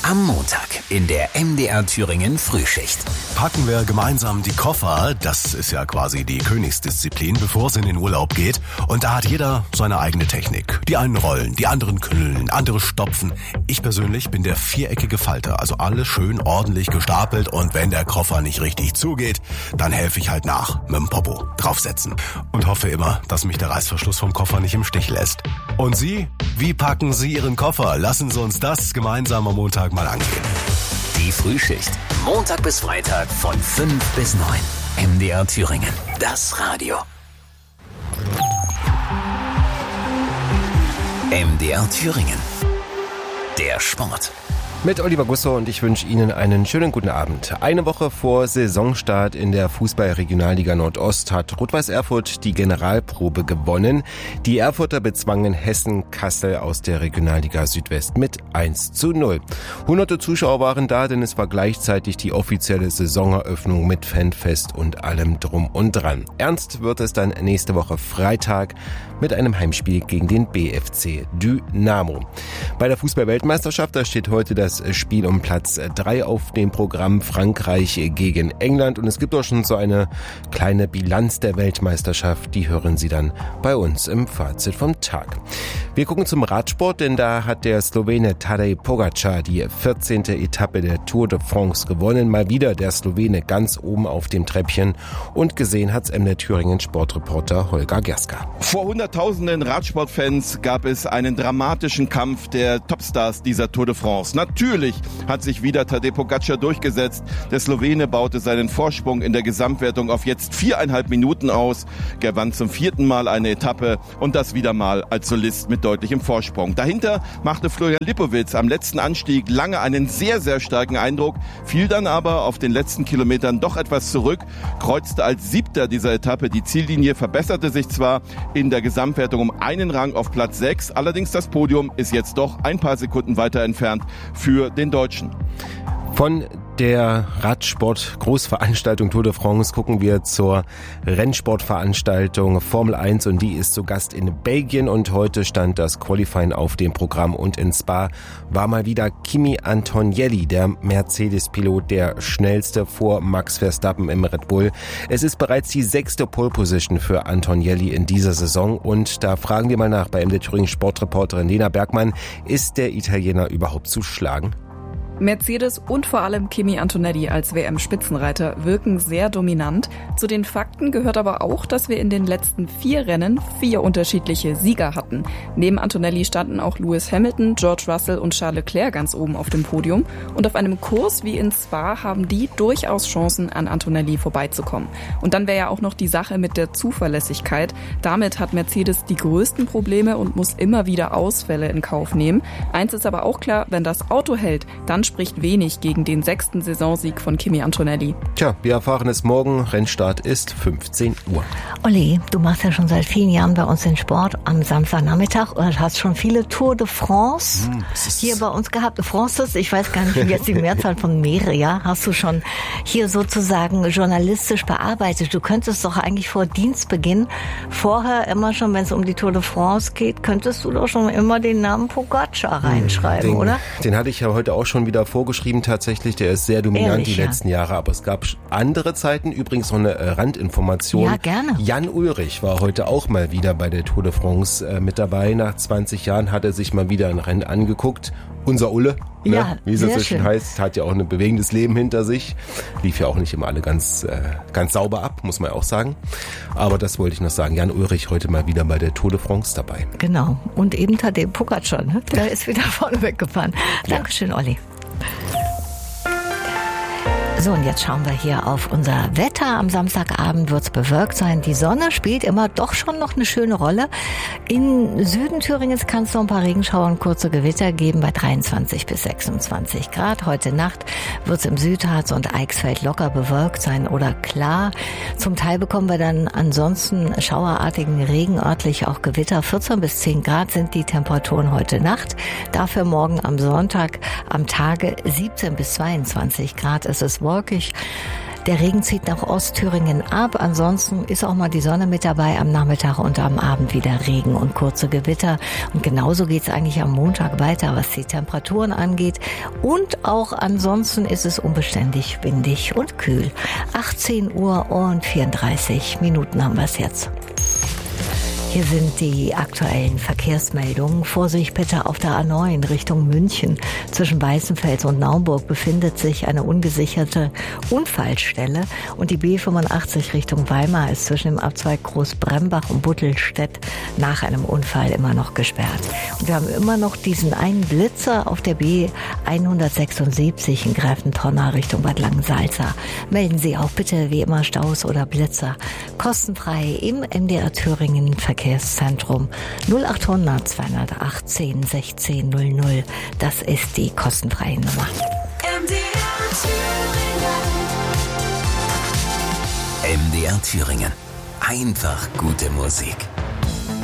Am Montag in der MDR Thüringen Frühschicht. Packen wir gemeinsam die Koffer, das ist ja quasi die Königsdisziplin, bevor es in den Urlaub geht. Und da hat jeder seine eigene Technik. Die einen rollen, die anderen knüllen, andere stopfen. Ich persönlich bin der viereckige Falter, also alles schön ordentlich gestapelt. Und wenn der Koffer nicht richtig zugeht, dann helfe ich halt nach, mit dem Popo draufsetzen. Und hoffe immer, dass mich der Reißverschluss vom Koffer nicht im Stich lässt. Und Sie? Wie packen Sie Ihren Koffer? Lassen Sie uns das gemeinsam am Montag mal angehen. Die Frühschicht. Montag bis Freitag von 5 bis 9. MDR Thüringen. Das Radio. MDR Thüringen. Der Sport. Mit Oliver Gusso und ich wünsche Ihnen einen schönen guten Abend. Eine Woche vor Saisonstart in der Fußball-Regionalliga Nordost hat Rot-Weiß Erfurt die Generalprobe gewonnen. Die Erfurter bezwangen Hessen-Kassel aus der Regionalliga Südwest mit 1:0. Hunderte Zuschauer waren da, denn es war gleichzeitig die offizielle Saisoneröffnung mit Fanfest und allem drum und dran. Ernst wird es dann nächste Woche Freitag mit einem Heimspiel gegen den BFC Dynamo. Bei der Fußball-Weltmeisterschaft, da steht heute das Spiel um Platz 3 auf dem Programm, Frankreich gegen England. Und es gibt auch schon so eine kleine Bilanz der Weltmeisterschaft. Die hören Sie dann bei uns im Fazit vom Tag. Wir gucken zum Radsport, denn da hat der Slowene Tadej Pogačar die 14. Etappe der Tour de France gewonnen. Mal wieder der Slowene ganz oben auf dem Treppchen. Und gesehen hat's MDR Thüringen Sportreporter Holger Gerska. Vor Hunderttausenden Radsportfans gab es einen dramatischen Kampf der Topstars dieser Tour de France. Natürlich hat sich wieder Tadej Pogačar durchgesetzt. Der Slowene baute seinen Vorsprung in der Gesamtwertung auf jetzt 4,5 Minuten aus, gewann zum 4. Mal eine Etappe und das wieder mal als Solist mit deutlichem Vorsprung. Dahinter machte Florian Lipowitz am letzten Anstieg lange einen sehr, sehr starken Eindruck, fiel dann aber auf den letzten Kilometern doch etwas zurück, kreuzte als 7. dieser Etappe die Ziellinie, verbesserte sich zwar in der Gesamtwertung um einen Rang auf Platz 6, allerdings das Podium ist jetzt doch ein paar Sekunden weiter entfernt für den Deutschen. Von der Radsport-Großveranstaltung Tour de France gucken wir zur Rennsportveranstaltung Formel 1 und die ist zu Gast in Belgien und heute stand das Qualifying auf dem Programm und in Spa war mal wieder Kimi Antonelli, der Mercedes-Pilot, der schnellste vor Max Verstappen im Red Bull. Es ist bereits die 6. Pole-Position für Antonelli in dieser Saison und da fragen wir mal nach bei MDR Thüringen Sportreporterin Lena Bergmann, ist der Italiener überhaupt zu schlagen? Mercedes und vor allem Kimi Antonelli als WM-Spitzenreiter wirken sehr dominant. Zu den Fakten gehört aber auch, dass wir in den letzten 4 Rennen 4 unterschiedliche Sieger hatten. Neben Antonelli standen auch Lewis Hamilton, George Russell und Charles Leclerc ganz oben auf dem Podium. Und auf einem Kurs wie in Spa haben die durchaus Chancen, an Antonelli vorbeizukommen. Und dann wäre ja auch noch die Sache mit der Zuverlässigkeit. Damit hat Mercedes die größten Probleme und muss immer wieder Ausfälle in Kauf nehmen. Eins ist aber auch klar, wenn das Auto hält, dann spricht wenig gegen den 6. Saisonsieg von Kimi Antonelli. Tja, wir erfahren es morgen. Rennstart ist 15 Uhr. Olli, du machst ja schon seit vielen Jahren bei uns den Sport am Samstagnachmittag und hast schon viele Tour de France hier bei uns gehabt. France, ich weiß gar nicht, wie jetzt die Mehrzahl von mehrere, ja, hast du schon hier sozusagen journalistisch bearbeitet. Du könntest doch eigentlich vor Dienstbeginn vorher immer schon, wenn es um die Tour de France geht, könntest du doch schon immer den Namen Pogačar reinschreiben, oder? Den hatte ich ja heute auch schon wieder vorgeschrieben tatsächlich. Der ist sehr dominant ehrlich, die letzten Jahre, aber es gab andere Zeiten. Übrigens noch eine Randinformation. Ja, gerne. Jan Ullrich war heute auch mal wieder bei der Tour de France mit dabei. Nach 20 Jahren hat er sich mal wieder ein Rennen angeguckt. Unser Ulle, ne? Ja, wie es so schön heißt, hat ja auch ein bewegendes Leben hinter sich. Lief ja auch nicht immer alle ganz sauber ab, muss man ja auch sagen. Aber das wollte ich noch sagen. Jan Ullrich heute mal wieder bei der Tour de France dabei. Genau. Und eben Tadej Pogačar, ne? Der ist wieder vorne weggefahren. Ja. Dankeschön, Olli. So, und jetzt schauen wir hier auf unser Wetter. Am Samstagabend wird es bewölkt sein. Die Sonne spielt immer doch schon noch eine schöne Rolle. Im Süden Thüringens kann es noch ein paar Regenschauer und kurze Gewitter geben bei 23 bis 26 Grad. Heute Nacht wird es im Südharz und Eichsfeld locker bewölkt sein oder klar. Zum Teil bekommen wir dann ansonsten schauerartigen Regen, örtlich auch Gewitter. 14 bis 10 Grad sind die Temperaturen heute Nacht. Dafür morgen am Sonntag am Tage 17 bis 22 Grad. Es ist wolkig. Der Regen zieht nach Ostthüringen ab. Ansonsten ist auch mal die Sonne mit dabei. Am Nachmittag und am Abend wieder Regen und kurze Gewitter. Und genauso geht es eigentlich am Montag weiter, was die Temperaturen angeht. Und auch ansonsten ist es unbeständig, windig und kühl. 18 Uhr und 34 Minuten haben wir es jetzt. Hier sind die aktuellen Verkehrsmeldungen. Vorsicht bitte auf der A9 Richtung München. Zwischen Weißenfels und Naumburg befindet sich eine ungesicherte Unfallstelle. Und die B85 Richtung Weimar ist zwischen dem Abzweig Großbrembach und Buttelstedt nach einem Unfall immer noch gesperrt. Und wir haben immer noch diesen einen Blitzer auf der B176 in Gräfentonna Richtung Bad Langensalza. Melden Sie auch bitte wie immer Staus oder Blitzer kostenfrei im MDR Thüringen Verkehrszentrum 0800 218 16 00. Das ist die kostenfreie Nummer. MDR Thüringen. Einfach gute Musik.